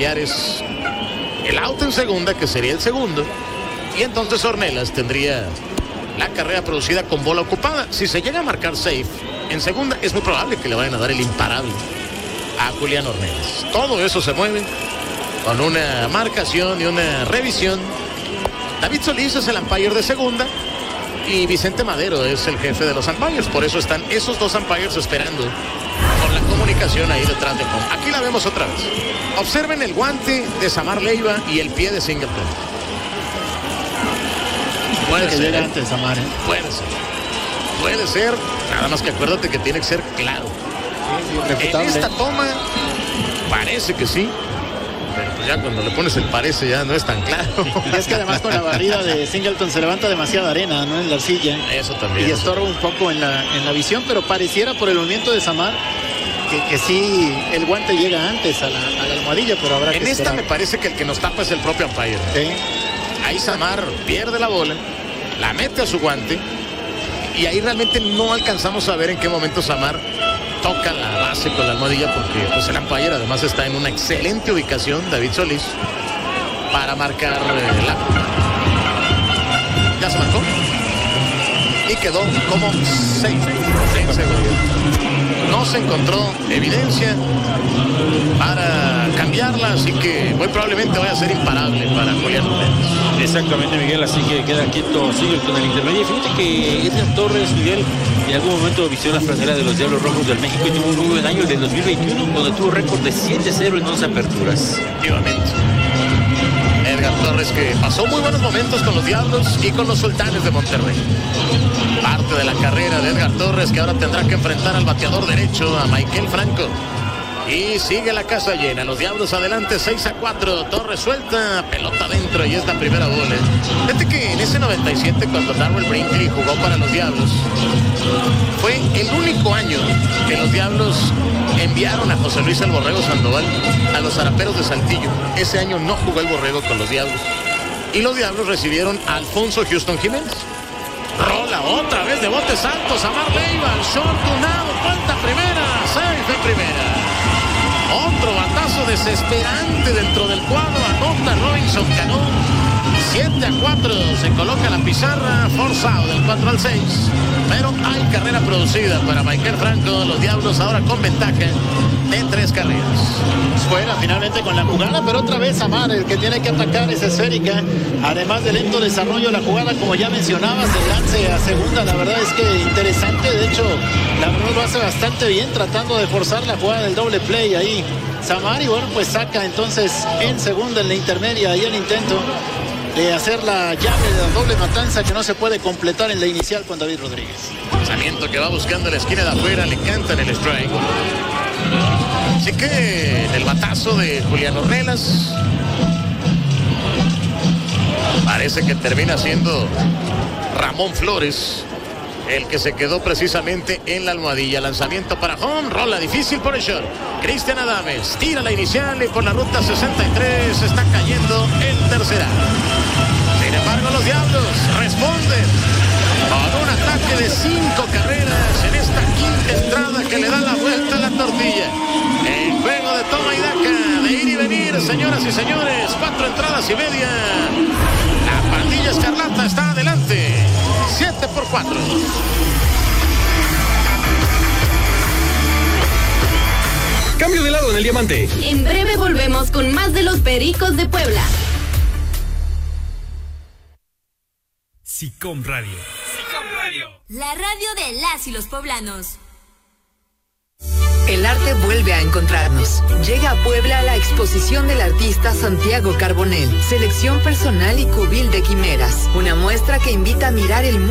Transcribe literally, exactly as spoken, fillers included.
cambiar es el out en segunda, que sería el segundo, y entonces Ornelas tendría la carrera producida con bola ocupada. Si se llega a marcar safe en segunda, es muy probable que le vayan a dar el imparable a Julián Ornelas. Todo eso se mueve con una marcación y una revisión. David Solís es el umpire de segunda y Vicente Madero es el jefe de los umpires. Por eso están esos dos umpires esperando con la comunicación ahí detrás de home. Aquí la vemos otra vez. Observen el guante de Samar Leiva y el pie de Singleton. Puede que llegue antes Samar, ¿eh? Puede ser. Puede ser. Nada más que acuérdate que tiene que ser claro. Sí, sí, en esta toma parece que sí. Pero pues ya cuando le pones el parece ya no es tan claro. Y es que además con la barrida de Singleton se levanta demasiada arena, ¿no? En la arcilla. Eso también. Y estorba un poco en la, en la visión, pero pareciera por el movimiento de Samar que, que sí el guante llega antes a la, a la almohadilla, pero habrá que En esta esperar. me parece que el que nos tapa es el propio umpire. Sí. Ahí Samar pierde la bola, la mete a su guante y ahí realmente no alcanzamos a ver en qué momento Samar toca la base con la almohadilla, porque pues el umpire además está en una excelente ubicación, David Solís, para marcar eh, la... Ya se marcó y quedó como safe en segundo. No se encontró evidencia para cambiarla, así que muy probablemente vaya a ser imparable para Julián Ornelas. Exactamente, Miguel, así que queda quieto Singleton en el intermedio. Fíjate que Edgar Torres, Miguel, en algún momento vistió la franela de los Diablos Rojos del México y tuvo un muy buen año, el de dos mil veintiuno, donde tuvo récord de siete cero en once aperturas. Efectivamente. Edgar Torres, que pasó muy buenos momentos con los Diablos y con los Sultanes de Monterrey. Parte de la carrera de Edgar Torres, que ahora tendrá que enfrentar al bateador derecho, a Michael Franco. Y sigue la casa llena, los Diablos adelante seis a cuatro, Torres suelta, pelota adentro y es la primera bola. Fíjate que en ese noventa y siete, cuando Darrell Brinkley jugó para los Diablos, fue el único año que los Diablos enviaron a José Luis el Borrego Sandoval a los Zaraperos de Saltillo. Ese año no jugó el Borrego con los Diablos. Y los Diablos recibieron a Alfonso Houston Jiménez. Rola otra vez de botes altos, Samar Leiva, short tunado, vuelta primera, safe en primera. Otro batazo desesperante dentro del cuadro, anota Robinson Cano. siete a cuatro, se coloca la pizarra, forzado del cuatro al seis. Pero hay carrera producida para Michael Franco, los Diablos ahora con ventaja de tres carreras. Fuera finalmente con la jugada, pero otra vez Samar, el que tiene que atacar es esférica. Además de lento desarrollo de la jugada, como ya mencionabas, el lance a segunda, la verdad es que interesante. De hecho, la verdad lo hace bastante bien, tratando de forzar la jugada del doble play ahí Samar, y bueno, pues saca entonces en segunda en la intermedia y el intento de hacer la llave de la doble matanza que no se puede completar en la inicial con David Rodríguez. Lanzamiento que va buscando la esquina de afuera, le canta en el strike. Así que el batazo de Julián Ornelas parece que termina siendo Ramón Flores el que se quedó precisamente en la almohadilla. Lanzamiento para home, rola difícil por el short. Cristian Adames tira la inicial y por la ruta sesenta y tres está cayendo en tercera. Sin embargo, los Diablos responden con un ataque de cinco carreras en esta quinta entrada que le da la vuelta a la tortilla. En juego de toma y daca, de ir y venir, señoras y señores, cuatro entradas y media. La pandilla escarlata está adelante, siete por cuatro. Cambio de lado en el diamante. En breve volvemos con más de los Pericos de Puebla. SICOM Radio. SICOM Radio. La radio de las y los poblanos. El arte vuelve a encontrarnos. Llega a Puebla la exposición del artista Santiago Carbonell, selección personal y cubil de quimeras, una muestra que invita a mirar el mundo